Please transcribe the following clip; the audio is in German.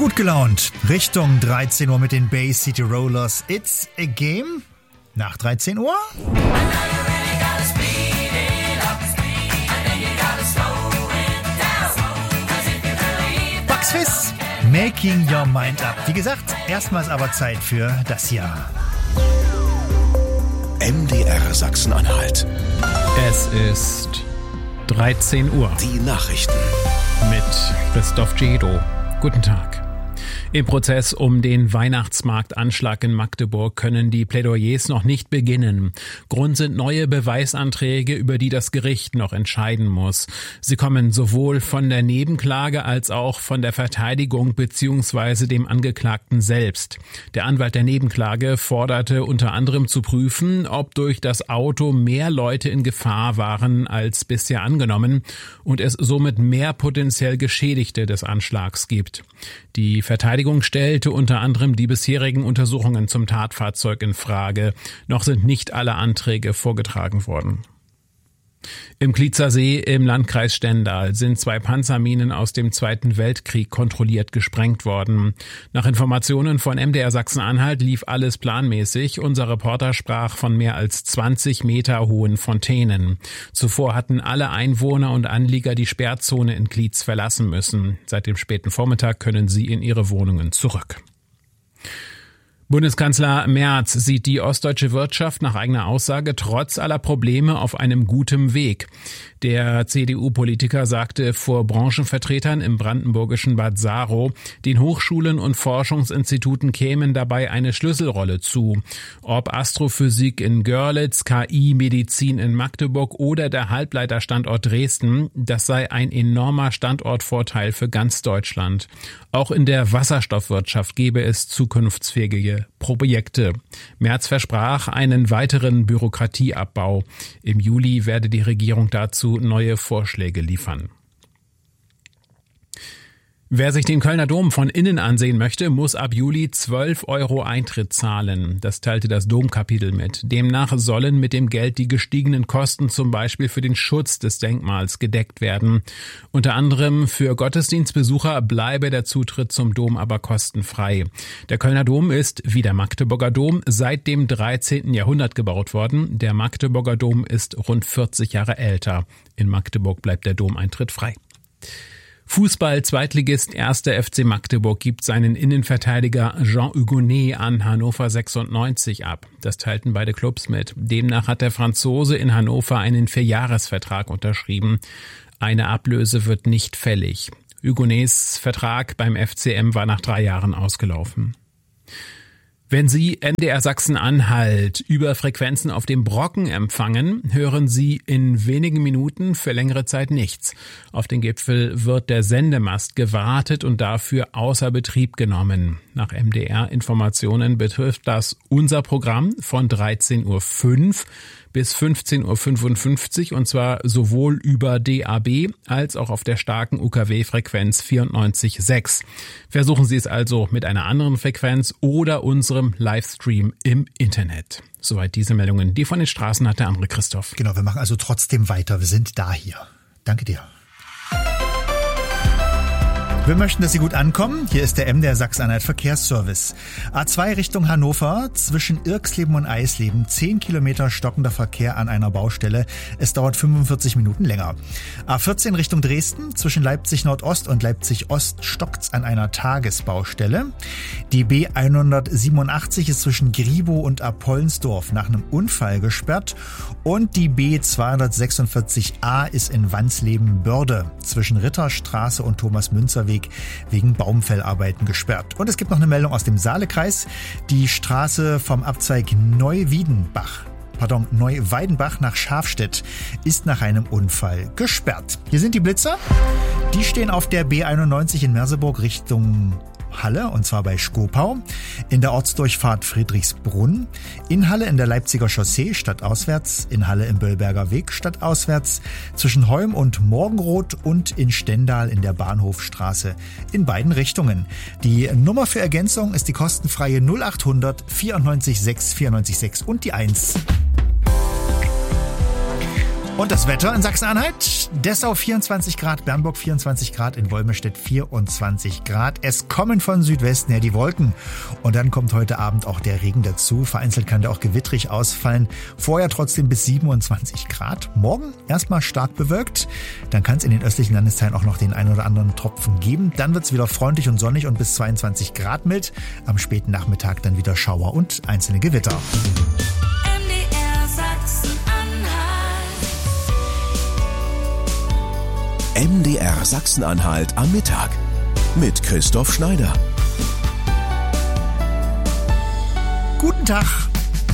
Gut gelaunt, Richtung 13 Uhr mit den Bay City Rollers. It's a Game. Nach 13 Uhr. Bucks Fizz, Making Your Mind Up. Wie gesagt, erstmals aber Zeit für das hier. MDR Sachsen-Anhalt. Es ist 13 Uhr. Die Nachrichten. Mit Christoph Jedo. Guten Tag. Im Prozess um den Weihnachtsmarktanschlag in Magdeburg können die Plädoyers noch nicht beginnen. Grund sind neue Beweisanträge, über die das Gericht noch entscheiden muss. Sie kommen sowohl von der Nebenklage als auch von der Verteidigung bzw. dem Angeklagten selbst. Der Anwalt der Nebenklage forderte unter anderem zu prüfen, ob durch das Auto mehr Leute in Gefahr waren als bisher angenommen und es somit mehr potenziell Geschädigte des Anschlags gibt. Die Verteidigung stellte unter anderem die bisherigen Untersuchungen zum Tatfahrzeug in Frage. Noch sind nicht alle Anträge vorgetragen worden. Im Klietzer See im Landkreis Stendal sind 2 Panzerminen aus dem Zweiten Weltkrieg kontrolliert gesprengt worden. Nach Informationen von MDR Sachsen-Anhalt lief alles planmäßig. Unser Reporter sprach von mehr als 20 Meter hohen Fontänen. Zuvor hatten alle Einwohner und Anlieger die Sperrzone in Klietz verlassen müssen. Seit dem späten Vormittag können sie in ihre Wohnungen zurück. Bundeskanzler Merz sieht die ostdeutsche Wirtschaft nach eigener Aussage trotz aller Probleme auf einem guten Weg. Der CDU-Politiker sagte vor Branchenvertretern im brandenburgischen Bad Saro, den Hochschulen und Forschungsinstituten kämen dabei eine Schlüsselrolle zu. Ob Astrophysik in Görlitz, KI, Medizin in Magdeburg oder der Halbleiterstandort Dresden, das sei ein enormer Standortvorteil für ganz Deutschland. Auch in der Wasserstoffwirtschaft gebe es zukunftsfähige Projekte. Merz versprach einen weiteren Bürokratieabbau. Im Juli werde die Regierung dazu neue Vorschläge liefern. Wer sich den Kölner Dom von innen ansehen möchte, muss ab Juli 12 € Eintritt zahlen. Das teilte das Domkapitel mit. Demnach sollen mit dem Geld die gestiegenen Kosten zum Beispiel für den Schutz des Denkmals gedeckt werden. Unter anderem für Gottesdienstbesucher bleibe der Zutritt zum Dom aber kostenfrei. Der Kölner Dom ist, wie der Magdeburger Dom, seit dem 13. Jahrhundert gebaut worden. Der Magdeburger Dom ist rund 40 Jahre älter. In Magdeburg bleibt der Domeintritt frei. Fußball-Zweitligist 1. FC Magdeburg gibt seinen Innenverteidiger Jean Hugonet an Hannover 96 ab. Das teilten beide Clubs mit. Demnach hat der Franzose in Hannover einen 4-Jahres-Vertrag unterschrieben. Eine Ablöse wird nicht fällig. Hugonets Vertrag beim FCM war nach 3 Jahren ausgelaufen. Wenn Sie MDR Sachsen-Anhalt über Frequenzen auf dem Brocken empfangen, hören Sie in wenigen Minuten für längere Zeit nichts. Auf den Gipfel wird der Sendemast gewartet und dafür außer Betrieb genommen. Nach MDR-Informationen betrifft das unser Programm von 13:05 Uhr bis 15:55 Uhr und zwar sowohl über DAB als auch auf der starken UKW-Frequenz 94,6. Versuchen Sie es also mit einer anderen Frequenz oder unserem Livestream im Internet. Soweit diese Meldungen. Die von den Straßen hat der andere Christoph. Genau, wir machen also trotzdem weiter. Wir sind da hier. Danke dir. Wir möchten, dass Sie gut ankommen. Hier ist der MDR Sachsen-Anhalt Verkehrsservice. A2 Richtung Hannover, zwischen Irxleben und Eisleben, 10 Kilometer stockender Verkehr an einer Baustelle. Es dauert 45 Minuten länger. A14 Richtung Dresden, zwischen Leipzig Nordost und Leipzig Ost stockt's an einer Tagesbaustelle. Die B187 ist zwischen Griebow und Apollensdorf nach einem Unfall gesperrt. Und die B246a ist in Wansleben-Börde zwischen Ritterstraße und Thomas-Münzer-Weg wegen Baumfellarbeiten gesperrt. Und es gibt noch eine Meldung aus dem Saalekreis. Die Straße vom Abzweig Neuweidenbach nach Schafstedt ist nach einem Unfall gesperrt. Hier sind die Blitzer. Die stehen auf der B91 in Merseburg Richtung Halle, und zwar bei Schkopau, in der Ortsdurchfahrt Friedrichsbrunn, in Halle in der Leipziger Chaussee stadtauswärts, in Halle im Böllberger Weg stadtauswärts, zwischen Holm und Morgenroth und in Stendal in der Bahnhofstraße in beiden Richtungen. Die Nummer für Ergänzung ist die kostenfreie 0800 94 6 94 6 und die 1. Und das Wetter in Sachsen-Anhalt? Dessau 24 Grad, Bernburg 24 Grad, in Wolmirstedt 24 Grad. Es kommen von Südwesten her die Wolken. Und dann kommt heute Abend auch der Regen dazu. Vereinzelt kann der auch gewittrig ausfallen. Vorher trotzdem bis 27 Grad. Morgen erstmal stark bewölkt. Dann kann es in den östlichen Landesteilen auch noch den einen oder anderen Tropfen geben. Dann wird es wieder freundlich und sonnig und bis 22 Grad mild. Am späten Nachmittag dann wieder Schauer und einzelne Gewitter. MDR Sachsen-Anhalt am Mittag mit Christoph Schneider. Guten Tag.